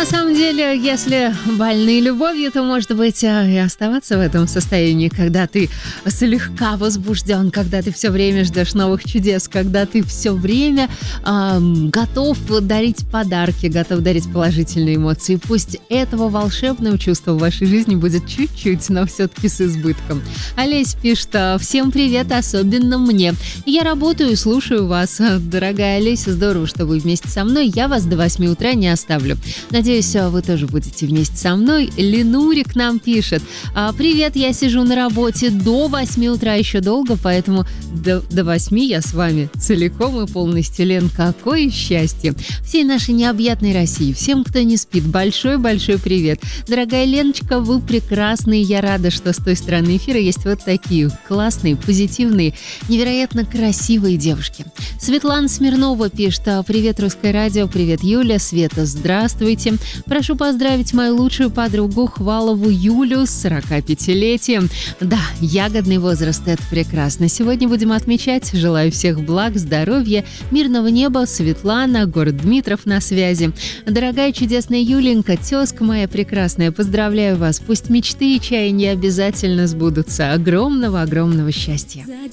на самом деле, если больны любовью, то, может быть, и оставаться в этом состоянии, когда ты слегка возбужден, когда ты все время ждешь новых чудес, когда ты все время готов дарить подарки, готов дарить положительные эмоции. Пусть этого волшебного чувства в вашей жизни будет чуть-чуть, но все-таки с избытком. Олесь пишет: всем привет, особенно мне. Я работаю и слушаю вас. Дорогая Олеся, здорово, что вы вместе со мной. Я вас до 8 утра не оставлю. Надеюсь, вы тоже будете вместе со мной. Ленурик нам пишет: привет, я сижу на работе до 8 утра, еще долго, поэтому до 8 я с вами целиком и полностью. Лен, какое счастье! Всей нашей необъятной России, всем, кто не спит, большой-большой привет. Дорогая Леночка, вы прекрасные. Я рада, что с той стороны эфира есть вот такие классные, позитивные, невероятно красивые девушки. Светлана Смирнова пишет: привет, Русское радио, привет, Юля, Света, здравствуйте. Прошу поздравить мою лучшую подругу Хвалову Юлю с 45-летием. Да, ягодный возраст – это прекрасно. Сегодня будем отмечать. Желаю всех благ, здоровья, мирного неба. Светлана, город Дмитров на связи. Дорогая чудесная Юленька, тезка моя прекрасная, поздравляю вас. Пусть мечты и чаяния обязательно сбудутся. Огромного-огромного счастья.